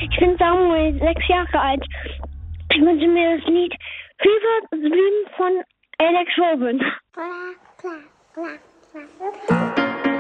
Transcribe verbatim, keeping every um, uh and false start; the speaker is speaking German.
Ich bin Samuel, sechs Jahre alt. Ich wünsche mir das Lied Fever Dream von Alex Robin.